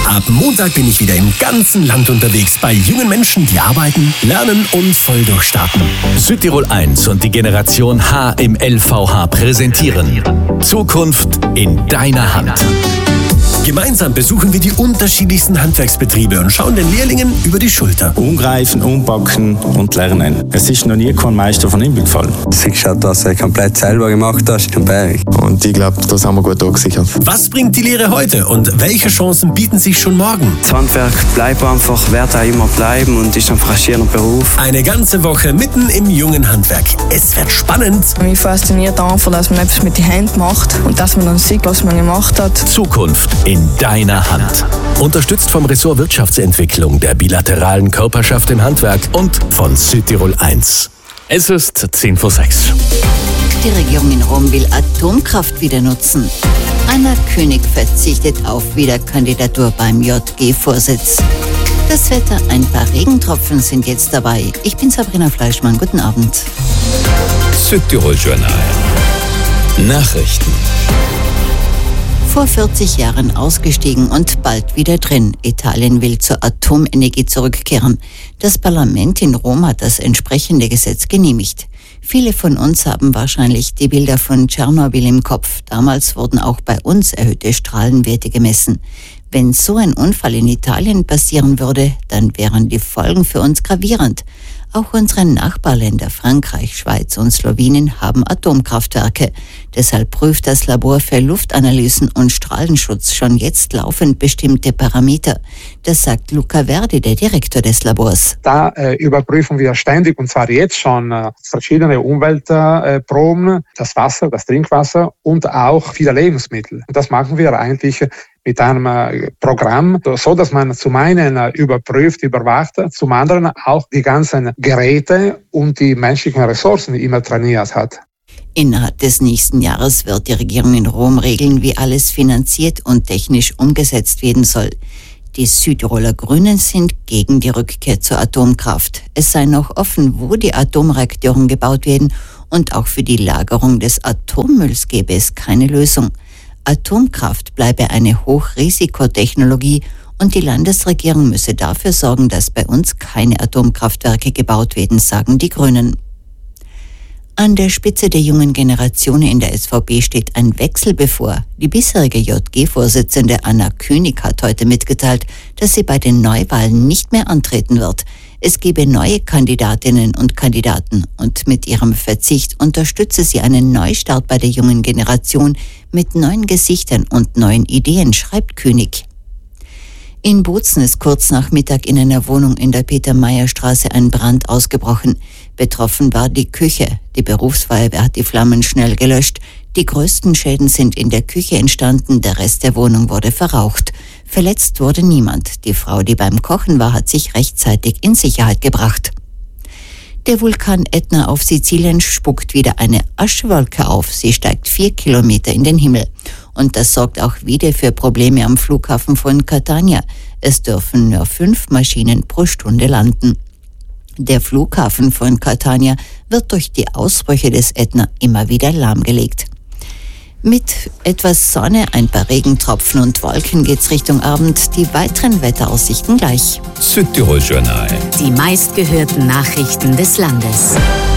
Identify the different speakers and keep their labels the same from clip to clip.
Speaker 1: Ab Montag bin ich wieder im ganzen Land unterwegs bei jungen Menschen, die arbeiten, lernen und voll durchstarten.
Speaker 2: Südtirol 1 und die Generation H im LVH präsentieren Zukunft in deiner Hand.
Speaker 1: Gemeinsam besuchen wir die unterschiedlichsten Handwerksbetriebe und schauen den Lehrlingen über die Schulter.
Speaker 3: Umgreifen, umpacken und lernen. Es ist noch nie kein Meister von ihm gefallen.
Speaker 4: Siehst du, dass du komplett selber gemacht hast im Berg.
Speaker 5: Und ich glaube, das haben wir gut abgesichert.
Speaker 1: Was bringt die Lehre heute und welche Chancen bieten sich schon morgen?
Speaker 4: Das Handwerk bleibt einfach, wird auch immer bleiben und ist ein faszinierender Beruf.
Speaker 1: Eine ganze Woche mitten im jungen Handwerk. Es wird spannend.
Speaker 6: Mich fasziniert einfach, dass man etwas mit den Händen macht und dass man dann sieht, was man gemacht hat.
Speaker 2: Zukunft in deiner Hand. Unterstützt vom Ressort Wirtschaftsentwicklung, der bilateralen Körperschaft im Handwerk und von Südtirol 1. Es ist 5:10.
Speaker 7: Die Regierung in Rom will Atomkraft wieder nutzen. Anna König verzichtet auf Wiederkandidatur beim JG-Vorsitz. Das Wetter, ein paar Regentropfen sind jetzt dabei. Ich bin Sabrina Fleischmann, guten Abend.
Speaker 8: Südtirol Journal. Nachrichten.
Speaker 7: Vor 40 Jahren ausgestiegen und bald wieder drin. Italien will zur Atomenergie zurückkehren. Das Parlament in Rom hat das entsprechende Gesetz genehmigt. Viele von uns haben wahrscheinlich die Bilder von Tschernobyl im Kopf. Damals wurden auch bei uns erhöhte Strahlenwerte gemessen. Wenn so ein Unfall in Italien passieren würde, dann wären die Folgen für uns gravierend. Auch unsere Nachbarländer Frankreich, Schweiz und Slowenien haben Atomkraftwerke. Deshalb prüft das Labor für Luftanalysen und Strahlenschutz schon jetzt laufend bestimmte Parameter. Das sagt Luca Verdi, der Direktor des Labors.
Speaker 9: Da überprüfen wir ständig, und zwar jetzt schon, verschiedene Umweltproben, das Wasser, das Trinkwasser und auch viele Lebensmittel. Und das machen wir eigentlich mit einem Programm, so dass man zum einen überprüft, überwacht, zum anderen auch die ganzen Geräte und die menschlichen Ressourcen immer trainiert hat.
Speaker 7: Innerhalb des nächsten Jahres wird die Regierung in Rom regeln, wie alles finanziert und technisch umgesetzt werden soll. Die Südtiroler Grünen sind gegen die Rückkehr zur Atomkraft. Es sei noch offen, wo die Atomreaktoren gebaut werden, und auch für die Lagerung des Atommülls gäbe es keine Lösung. Atomkraft bleibe eine Hochrisikotechnologie und die Landesregierung müsse dafür sorgen, dass bei uns keine Atomkraftwerke gebaut werden, sagen die Grünen. An der Spitze der jungen Generation in der SVP steht ein Wechsel bevor. Die bisherige JG-Vorsitzende Anna König hat heute mitgeteilt, dass sie bei den Neuwahlen nicht mehr antreten wird. Es gebe neue Kandidatinnen und Kandidaten und mit ihrem Verzicht unterstütze sie einen Neustart bei der jungen Generation mit neuen Gesichtern und neuen Ideen, schreibt König. In Bozen ist kurz nach Mittag in einer Wohnung in der Peter-Meyer-Straße ein Brand ausgebrochen. Betroffen war die Küche. Die Berufsfeuerwehr hat die Flammen schnell gelöscht. Die größten Schäden sind in der Küche entstanden, der Rest der Wohnung wurde verraucht. Verletzt wurde niemand. Die Frau, die beim Kochen war, hat sich rechtzeitig in Sicherheit gebracht. Der Vulkan Ätna auf Sizilien spuckt wieder eine Aschewolke auf. Sie steigt 4 Kilometer in den Himmel. Und das sorgt auch wieder für Probleme am Flughafen von Catania. Es dürfen nur 5 Maschinen pro Stunde landen. Der Flughafen von Catania wird durch die Ausbrüche des Ätna immer wieder lahmgelegt. Mit etwas Sonne, ein paar Regentropfen und Wolken geht's Richtung Abend. Die weiteren Wetteraussichten gleich.
Speaker 8: Südtirol Journal.
Speaker 10: Die meistgehörten Nachrichten des Landes.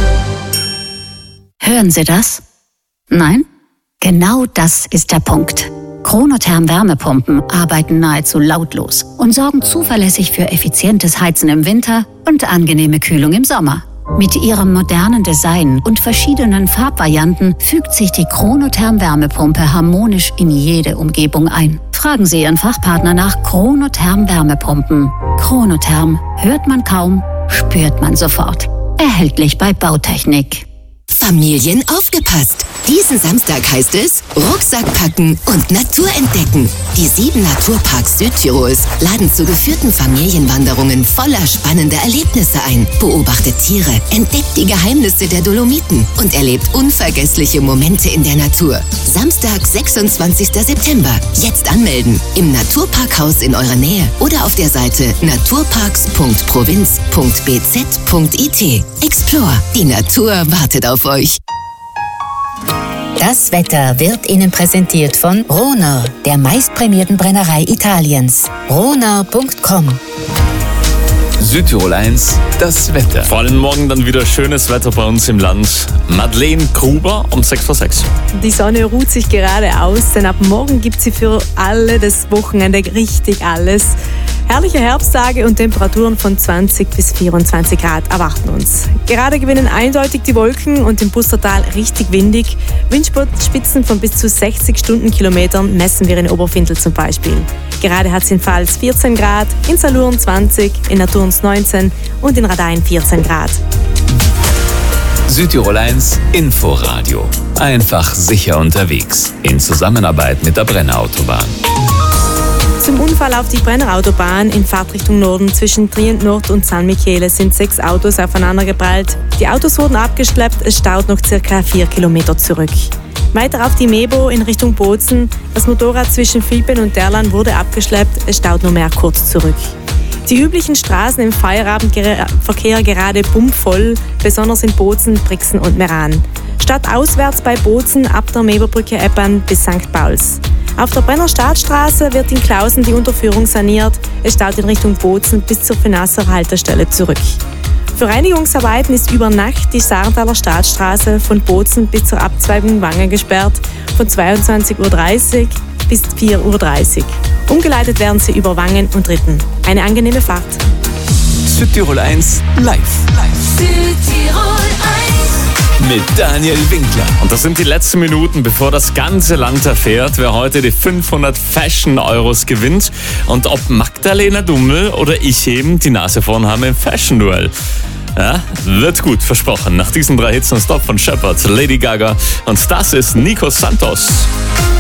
Speaker 11: Hören Sie das? Nein? Genau das ist der Punkt. Chronotherm Wärmepumpen arbeiten nahezu lautlos und sorgen zuverlässig für effizientes Heizen im Winter und angenehme Kühlung im Sommer. Mit ihrem modernen Design und verschiedenen Farbvarianten fügt sich die Chronotherm Wärmepumpe harmonisch in jede Umgebung ein. Fragen Sie Ihren Fachpartner nach Chronotherm Wärmepumpen. Chronotherm hört man kaum, spürt man sofort. Erhältlich bei Bautechnik.
Speaker 12: Familien aufgepasst! Diesen Samstag heißt es Rucksack packen und Natur entdecken. Die 7 Naturparks Südtirols laden zu geführten Familienwanderungen voller spannender Erlebnisse ein. Beobachtet Tiere, entdeckt die Geheimnisse der Dolomiten und erlebt unvergessliche Momente in der Natur. Samstag, 26. September. Jetzt anmelden. Im Naturparkhaus in eurer Nähe oder auf der Seite naturparks.provinz.bz.it. Explore. Die Natur wartet auf euch.
Speaker 10: Das Wetter wird Ihnen präsentiert von Rohner, der meistprämierten Brennerei Italiens. Rohner.com.
Speaker 8: Südtirol 1, das Wetter.
Speaker 2: Vor allem morgen dann wieder schönes Wetter bei uns im Land. Madeleine Gruber um 6:06.
Speaker 13: Die Sonne ruht sich gerade aus, denn ab morgen gibt sie für alle das Wochenende richtig alles. Herrliche Herbsttage und Temperaturen von 20 bis 24 Grad erwarten uns. Gerade gewinnen eindeutig die Wolken und im Pustertal richtig windig. Windspitzen von bis zu 60 Stundenkilometern messen wir in Oberfindel zum Beispiel. Gerade hat es in Pfalz 14 Grad, in Salurn 20, in Naturns 19 und in Radein 14 Grad.
Speaker 8: Südtirol 1 Inforadio. Einfach sicher unterwegs. In Zusammenarbeit mit der Brennerautobahn.
Speaker 13: Zum Unfall auf die Brennerautobahn in Fahrtrichtung Norden zwischen Trient Nord und San Michele sind 6 Autos aufeinandergeprallt. Die Autos wurden abgeschleppt, es staut noch ca. 4 Kilometer zurück. Weiter auf die Mebo in Richtung Bozen. Das Motorrad zwischen Vilpen und Derlan wurde abgeschleppt, es staut nur mehr kurz zurück. Die üblichen Straßen im Feierabendverkehr gerade pumpvoll, besonders in Bozen, Brixen und Meran. Stadtauswärts bei Bozen ab der Meberbrücke Eppan bis St. Pauls. Auf der Brenner Staatsstraße wird in Klausen die Unterführung saniert. Es staut in Richtung Bozen bis zur Finasser Haltestelle zurück. Für Reinigungsarbeiten ist über Nacht die Sarntaler Staatsstraße von Bozen bis zur Abzweigung Wangen gesperrt, von 22:30 Uhr bis 4:30 Uhr. Umgeleitet werden sie über Wangen und Ritten. Eine angenehme Fahrt.
Speaker 8: Südtirol 1 live.
Speaker 12: Südtirol 1.
Speaker 8: Mit Daniel Winkler.
Speaker 2: Und das sind die letzten Minuten, bevor das ganze Land erfährt, wer heute die 500 Fashion-Euros gewinnt und ob Magdalena Dummel oder ich eben die Nase vorn haben im Fashion-Duell. Ja, wird gut, versprochen. Nach diesen 3 Hits non-stop von Shepherd, Lady Gaga und das ist Nico Santos.